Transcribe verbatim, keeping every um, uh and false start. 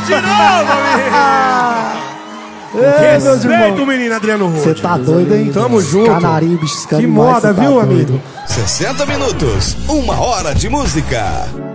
de novo, menino! É, meus irmãos. Respeito o menino Adriano Rude. Você tá doido, hein? Tamo junto. Canarinho, bicho, que moda, tá viu, doido. amigo? sessenta minutos, uma hora de música.